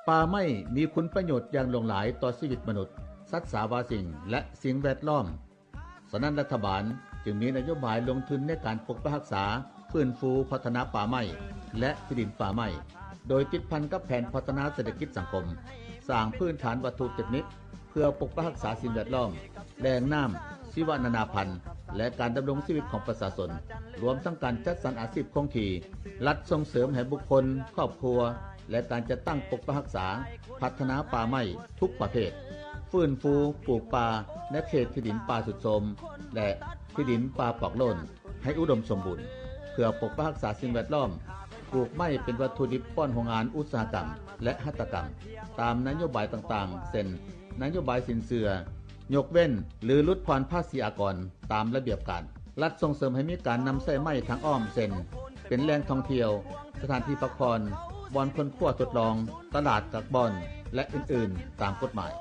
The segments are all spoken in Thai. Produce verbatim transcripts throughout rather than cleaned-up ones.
ป่าไม้มีคุณประโยชน์อย่างหลากหลายต่อชีวิตมนุษย์สัตว์สาวาสิ่งและสิ่งแวดล้อมฉะนั้นรัฐบาลจึงมีนโยบายลงทุนในการปกปักรักษาฟื้นฟูพัฒนาป่าไม้และที่ดินป่าไม้โดยติดพันกับแผนพัฒนาเศรษฐกิจสังคมสร้างพื้นฐานวัตถุเทคนิคเพื่อปกปักรักษาสิ่งแวดล้อมแหล่งน้ำชีวนานาพันธุ์และการดำรงชีวิตของประชาชนรวมทั้งการจัดสรรอาชีพคงที่รัฐส่งเสริมให้บุคคลครอบครัวและการจัดตั้งปกปักรักษาพัฒนาป่าไม้ทุกประเภทฟื้นฟูปลูกป่าในเขตที่ดินป่าสุดโทรมและที่ดินป่าปอกโล้นให้อุดมสมบูรณ์เพื่อปกปักรักษาสิ่งแวดล้อมปลูกไม้เป็นวัตถุดิบป้อนโรงงานอุตสาหกรรมและหัตถกรรมตามนโยบายต่างๆเช่นนโยบายสินเชื่อยกเว้นหรือลดผ่อนภาษีอากรตามระเบียบการรัฐส่งเสริมให้มีการนำใช้ไม้ทางอ้อมเช่นเป็นแหล่งท่องเที่ยวสถานที่พักผ่อนบ่อนคนขั้วทดลองตลาดกักบอนและอื่นๆตามกฎหมาย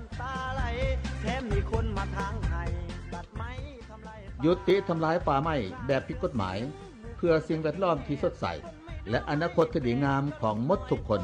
ยุติทำลายป่าไม้แบบผิดกฎหมายเพื่อสิ่งแวดล้อมที่สดใสและอนาคตที่ดีงามของมดทุกคน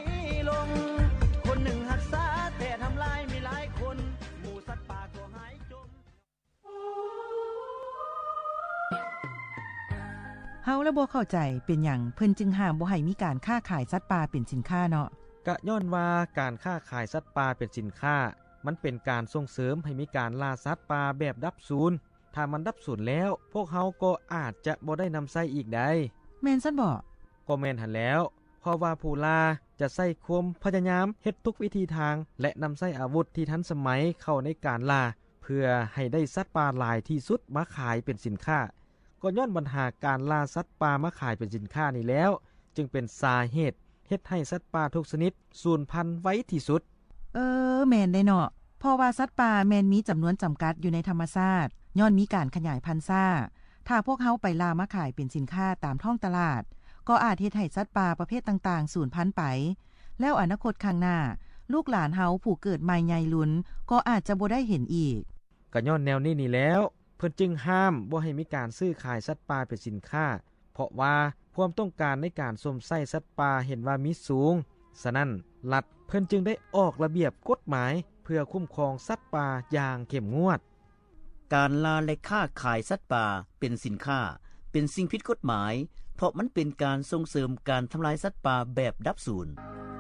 เฮาและบ่เข้าใจเป็นหยังเพิ่นจึงห้ามบ่ให้มีการค้าขายสัตว์ป่าเป็นสินค้าเนาะกะย้อนว่าการค้าขายสัตว์ป่าเป็นสินค้ามันเป็นการส่งเสริมให้มีการล่าสัตว์ป่าแบบดับสูญถ้ามันดับสูญแล้วพวกเฮาก็อาจจะบ่ได้นำใช้อีกได้แม่นซั่นบ่ก็แม่นหั่นแล้วเพราะว่าผู้ล่าจะใช้ความพยายามเฮ็ดทุกวิธีทางและนำใช้อาวุธที่ทันสมัยเข้าในการล่าเพื่อให้ได้สัตว์ป่าหลายที่สุดมาขายเป็นสินค้าก็ย้อนปัญหาการล่าสัตว์ป่ามาขายเป็นสินค้านี่แล้วจึงเป็นสาเหตุเฮ็ดให้สัตว์ป่าทุกชนิดสูญพันธุ์ไว้ที่สุดเออแม่นได้เนาะเพราะว่าสัตว์ป่าแม่นมีจํานวนจํากัดอยู่ในธรรมชาติย้อนมีการขยายพันธุ์ซ่าถ้าพวกเฮาไปล่ามาขายเป็นสินค้าตามท้องตลาดก็อาจเฮ็ดให้สัตว์ป่าประเภทต่างๆสูญพันธุ์ไปแล้วอนาคตข้างหน้าลูกหลานเฮาผู้เกิดใหม่ใหญ่ลุ้นก็อาจจะบ่ได้เห็นอีกก็ย้อนแนวนี้นี่แล้วเพิ่นจึงห้ามบ่ให้มีการซื้อขายสัตว์ป่าเป็นสินค้าเพราะว่าความต้องการในการสวมใส่สัตว์ป่าเห็นว่ามีสูงฉะนั้นรัฐเพิ่นจึงได้ออกระเบียบกฎหมายเพื่อคุ้มครองสัตว์ป่าอย่างเข้มงวดการล่าและค้าขายสัตว์ป่าเป็นสินค้าเป็นสิ่งผิดกฎหมายเพราะมันเป็นการส่งเสริมการทำลายสัตว์ป่าแบบดับสูญ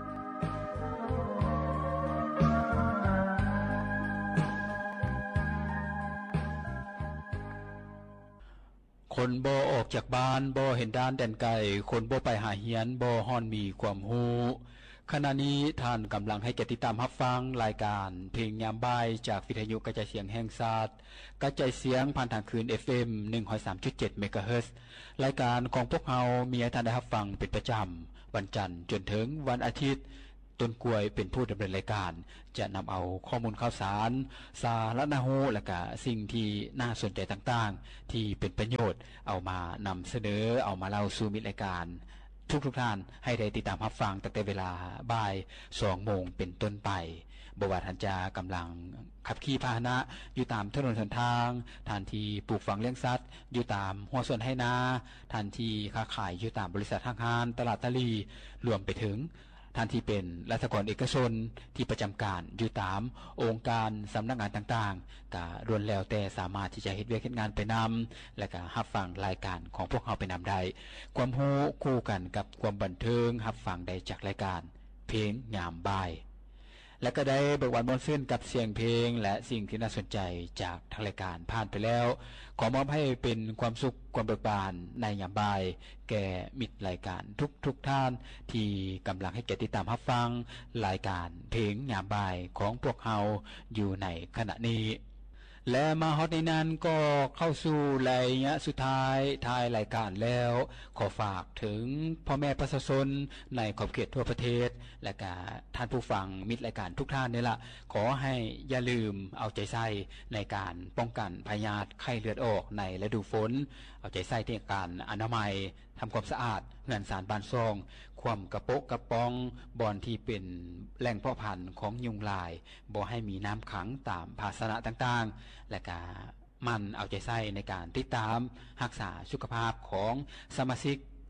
คนบ่ออกจากบ้านบ่เห็นด้านแดนไกลคนบ่ไปหาเฮียนบ่ฮ้อนมีความรู้ขณะนี้ท่านกำลังให้แก่ติดตามรับฟังรายการเพลงยามบ่ายจากวิทยุกระจายเสียงแห่งชาติกระจายเสียงผ่านทางคืน เอฟ เอ็ม หนึ่งร้อยสามจุดเจ็ด เมกะเฮิรตซ์รายการของพวกเรามีให้ท่านได้รับฟังเป็นประจำวันจันทร์จนถึงวันอาทิตย์ต้นกล้วยเป็นผู้ดำเนินรายการจะนำเอาข้อมูลข่าวสารสาระน่ารู้และก็สิ่งที่น่าสนใจต่างๆที่เป็นประโยชน์เอามานำเสนอเอามาเล่าสู่มิตรรายการทุกทุกท่านให้ได้ติดตามรับฟังตั้งแต่เวลาบ่ายสองโมงเป็นต้นไปบ่ว่าท่านจะกำลังขับขี่พาหนะอยู่ตามถนนหนทางท่านที่ปลูกฝังเลี้ยงสัตว์อยู่ตามหัวสวนไหนาท่านที่ค้าขายอยู่ตามบริษัทห้างร้านตลาดตะลีรวมไปถึงท่านที่เป็นรัฐกรเอกชนที่ประจำการอยู่ตามองค์การสำนักงานต่างๆก็รวมแล้วแต่สามารถที่จะเฮ็ดเวียกเฮ็ดงานไปนำและก็รับฟังรายการของพวกเราไปนำได้ความรู้คู่กันกับความบันเทิงรับฟังได้จากรายการเพลงยามบ่ายและก็ได้เบิกบานม่วนซื่นกับเสียงเพลงและสิ่งที่น่าสนใจจากทางรายการผ่านไปแล้วขอมอบให้เป็นความสุขความเบิกบานในยามบ่ายแก่มิตรรายการทุกๆ ท่านที่กำลังให้แก่ติดตามรับฟังรายการเพลงยามบ่ายของพวกเราอยู่ในขณะนี้และมาฮอดในนั้นก็เข้าสู่ระยะสุดท้ายท้ายรายการแล้วขอฝากถึงพ่อแม่ประชาชนในขอบเขตทั่วประเทศและก็ท่านผู้ฟังมิตรรายการทุกท่านนี่ล่ะขอให้อย่าลืมเอาใจใส่ในการป้องกันพยาธิไข้เลือดออกในฤดูฝนเอาใจใส่ในการอนามัยทำความสะอาดเรือนสารบ้านซ่องความกระโปะกระป๋องบอนที่เป็นแหล่งเพาะพันธุ์ของยุงลายบ่ให้มีน้ำขังตามภาชนะต่างๆและก็มันเอาใจใส่ในการติดตามรักษาสุขภาพของสมาชิก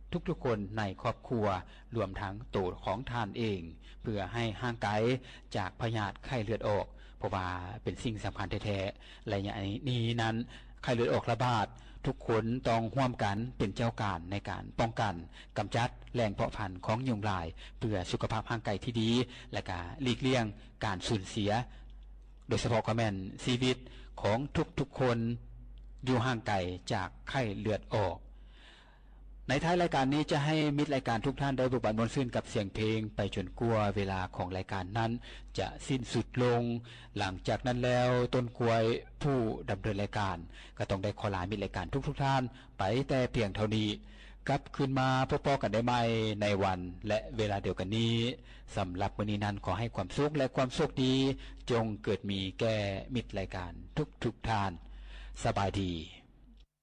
ทุกๆคนในครอบครัวรวมทั้งตัวของท่านเองเพื่อให้ห่างไกลจากพยาธิไข้เลือดออกเพราะว่าเป็นสิ่งสำคัญแท้ๆและอย่างนี้นั้นไข้เลือดออกระบาดทุกคนต้องร่วมกันเป็นเจ้าการในการป้องกันกำจัดแหล่งเพาะพันธุ์ของยุงลายเพื่อสุขภาพร่างกายที่ดีและก็หลีกเลี่ยงการสูญเสียโดยเฉพาะก็แม่นชีวิตของทุกๆคนอยู่ห่างไกลจากไข้เลือดออกในท้ายรายการนี้จะให้มิตรรายการทุกท่านได้บุกบันมนต์ซื่นกับเสียงเพลงไปจนกว่าเวลาของรายการนั้นจะสิ้นสุดลงหลังจากนั้นแล้วต้นกล้วยผู้ดำเนินรายการก็ต้องได้ขอลามิตรรายการทุกๆท่านไปแต่เพียงเท่านี้กลับคืนมาพบกันได้ใหม่ในวันและเวลาเดียวกันนี้สำหรับวันนี้นั้นขอให้ความสุขและความโชคดีจงเกิดมีแก่มิตรรายการทุกๆท่านสบายดี